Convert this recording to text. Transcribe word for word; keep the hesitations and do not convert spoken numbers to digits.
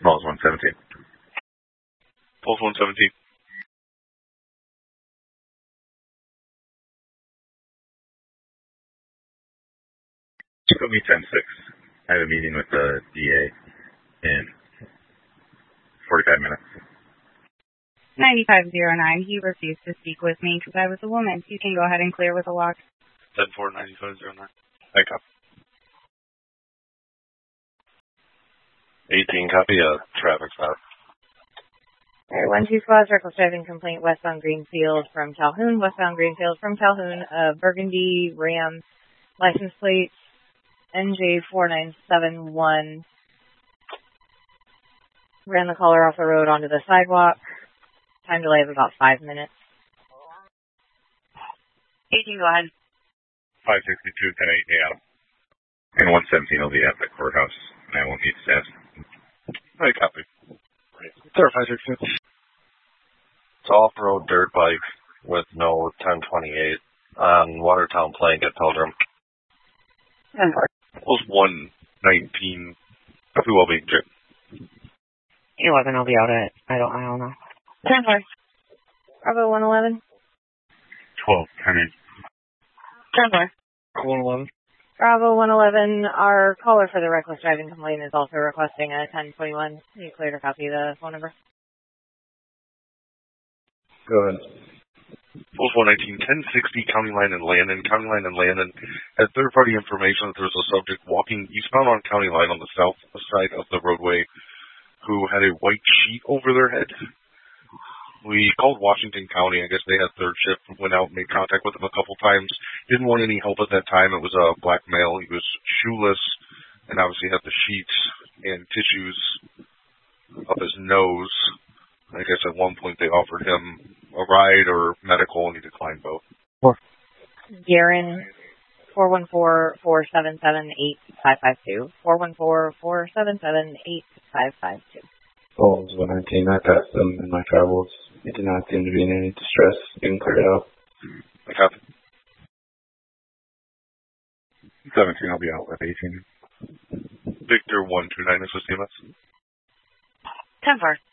Balls one seventeen. Pulse one seventeen. Put me ten six. I have a meeting with the D A in forty-five minutes. ninety-five oh nine. He refused to speak with me because I was a woman. You can go ahead and clear with a lock. ten four ninety-five oh nine. I copy. eighteen, copy a traffic stop. Alright, one two squads, reckless driving complaint westbound Greenfield from Calhoun, westbound Greenfield from Calhoun, uh, Burgundy Ram, license plate N J four nine seven one. Ran the caller off the road onto the sidewalk. Time delay of about five minutes. eighteen, go ahead. five sixty-two, ten eight a.m. And one seventeen will be at the courthouse, and I won't need staff. I copy. Sir, five sixty-two. It's off-road dirt bike with no ten twenty-eight on Watertown Plank at Pilgrim. Pulse one nineteen. Copy well being trip. eleven, I'll be out at, I don't, I don't know. ten four. Bravo one eleven. twelve, ten eight. ten four. one eleven. Bravo one eleven, our caller for the reckless driving complaint is also requesting a ten twenty-one. You clear to copy the phone number? Go ahead. Pulse one nineteen, ten sixty, County Line and Landon. County Line and Landon had third-party information that there was a subject walking eastbound on County Line on the south side of the roadway who had a white sheet over their head. We called Washington County. I guess they had third shift, went out and made contact with him a couple times. Didn't want any help at that time. It was a black male. He was shoeless and obviously had the sheets and tissues up his nose. I guess at one point they offered him a ride or medical, and he declined both. Four. Garen, four one four, four seven seven, eight five five two. four one four, four seven seven, eight five five two. Balls one nineteen, I passed them in my travels. It did not seem to be in any distress. You can clear it out. I copy. seventeen, I'll be out with eighteen. Victor one two nine, is this C M S? ten four.